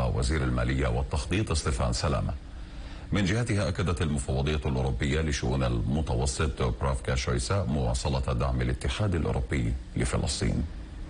وزير المالية والتخطيط ستيفان سلامة. من جهتها أكدت المفوضية الأوروبية لشؤون المتوسط برافكا شويسا مواصلة دعم الاتحاد الأوروبي لفلسطين.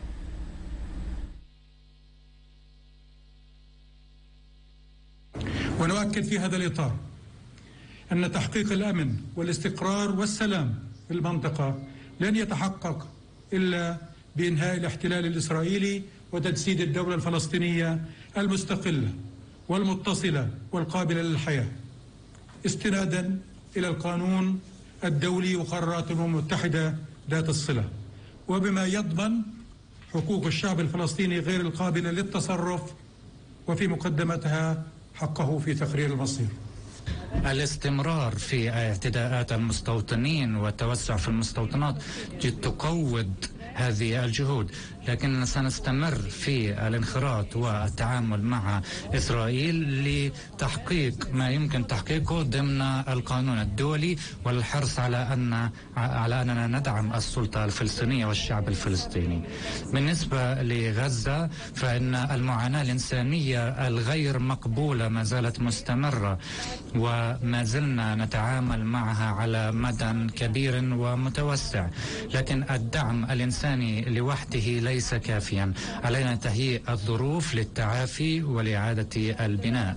ونؤكد في هذا الإطار أن تحقيق الأمن والاستقرار والسلام في المنطقة لن يتحقق إلا بإنهاء الاحتلال الإسرائيلي وتجسيد الدولة الفلسطينية المستقلة والمتصلة والقابلة للحياة استنادا إلى القانون الدولي وقرارات الأمم المتحدة ذات الصلة، وبما يضمن حقوق الشعب الفلسطيني غير القابلة للتصرف وفي مقدمتها حقه في تقرير المصير. الاستمرار في اعتداءات المستوطنين والتوسع في المستوطنات تقوض هذه الجهود، لكن سنستمر في الانخراط والتعامل مع إسرائيل لتحقيق ما يمكن تحقيقه ضمن القانون الدولي والحرص على أننا ندعم السلطة الفلسطينية والشعب الفلسطيني. بالنسبة لغزة فإن المعاناة الإنسانية الغير مقبولة ما زالت مستمرة، وما زلنا نتعامل معها على مدى كبير ومتوسع، لكن الدعم الإنساني لوحده ليس كافيا. علينا تهيئ الظروف للتعافي ولإعادة البناء.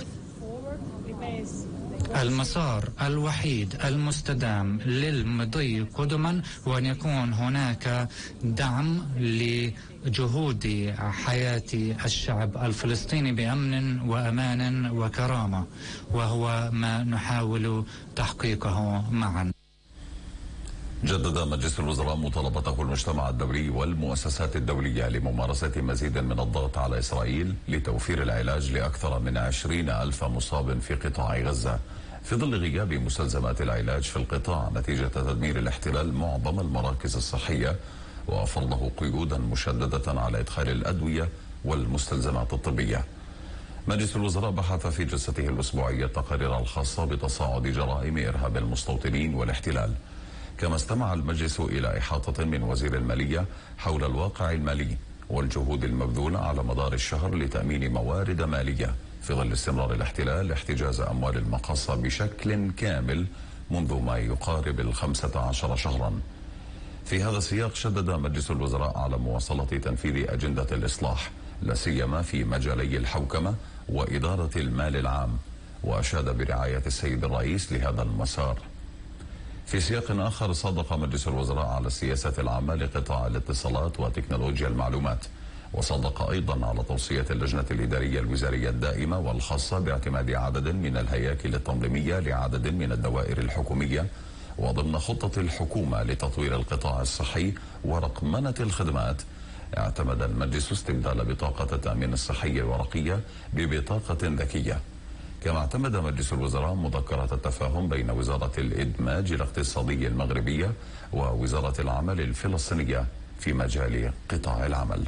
المسار الوحيد المستدام للمضي قدما هو أن يكون هناك دعم لجهود حياة الشعب الفلسطيني بأمن وأمان وكرامة، وهو ما نحاول تحقيقه معا. جدد مجلس الوزراء مطالبته المجتمع الدولي والمؤسسات الدولية لممارسة مزيد من الضغط على إسرائيل لتوفير العلاج لأكثر من 20,000 مصاب في قطاع غزة في ظل غياب مستلزمات العلاج في القطاع نتيجة تدمير الاحتلال معظم المراكز الصحية وفرضه قيودا مشددة على إدخال الأدوية والمستلزمات الطبية. مجلس الوزراء بحث في جلسته الأسبوعية التقارير الخاصة بتصاعد جرائم إرهاب المستوطنين والاحتلال، كما استمع المجلس إلى إحاطة من وزير المالية حول الواقع المالي والجهود المبذولة على مدار الشهر لتأمين موارد مالية في ظل استمرار الاحتلال احتجاز أموال المقاصة بشكل كامل منذ ما يقارب 15 شهرا. في هذا السياق شدد مجلس الوزراء على مواصلة تنفيذ أجندة الإصلاح لا سيما في مجالي الحوكمة وإدارة المال العام، وأشاد برعاية السيد الرئيس لهذا المسار. في سياق آخر صادق مجلس الوزراء على السياسة العامة لقطاع الاتصالات وتكنولوجيا المعلومات، وصادق أيضا على توصية اللجنة الإدارية الوزارية الدائمة والخاصة باعتماد عدد من الهياكل التنظيمية لعدد من الدوائر الحكومية وضمن خطة الحكومة لتطوير القطاع الصحي ورقمنة الخدمات. اعتمد المجلس استبدال بطاقة التأمين الصحي الورقية ببطاقة ذكية، كما اعتمد مجلس الوزراء مذكرة التفاهم بين وزارة الإدماج الاقتصادي المغربية ووزارة العمل الفلسطينية في مجال قطاع العمل.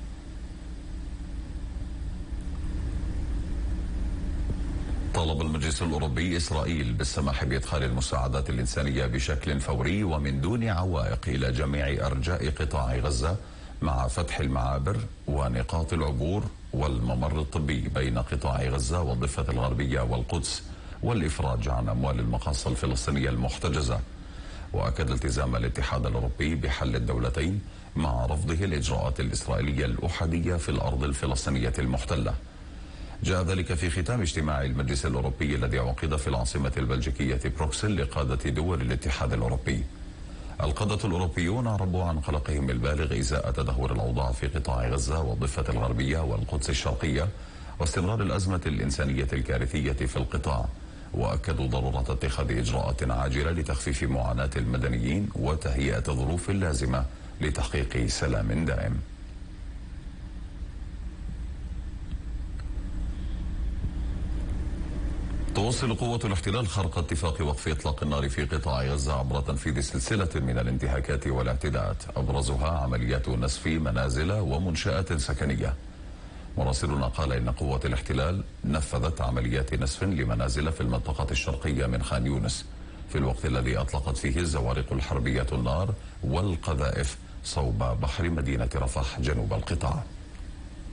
طالب المجلس الأوروبي إسرائيل بالسماح بإدخال المساعدات الإنسانية بشكل فوري ومن دون عوائق إلى جميع أرجاء قطاع غزة، مع فتح المعابر ونقاط العبور والممر الطبي بين قطاع غزة والضفة الغربية والقدس، والإفراج عن أموال المقاصة الفلسطينية المحتجزة. وأكد التزام الاتحاد الأوروبي بحل الدولتين مع رفضه الإجراءات الإسرائيلية الأحادية في الأرض الفلسطينية المحتلة. جاء ذلك في ختام اجتماع المجلس الأوروبي الذي عقد في العاصمة البلجيكية بروكسل لقادة دول الاتحاد الأوروبي. القادة الأوروبيون عربوا عن قلقهم البالغ إزاء تدهور الأوضاع في قطاع غزة والضفة الغربية والقدس الشرقية واستمرار الأزمة الإنسانية الكارثية في القطاع، وأكدوا ضرورة اتخاذ إجراءات عاجلة لتخفيف معاناة المدنيين وتهيئة الظروف اللازمة لتحقيق سلام دائم. تواصل قوة الاحتلال خرق اتفاق وقف إطلاق النار في قطاع غزة عبر تنفيذ سلسلة من الانتهاكات والاعتداءات، أبرزها عمليات نسف منازل ومنشآت سكنية. مراسلنا قال إن قوة الاحتلال نفذت عمليات نسف لمنازل في المنطقة الشرقية من خان يونس في الوقت الذي أطلقت فيه الزوارق الحربية النار والقذائف صوب بحر مدينة رفح جنوب القطاع.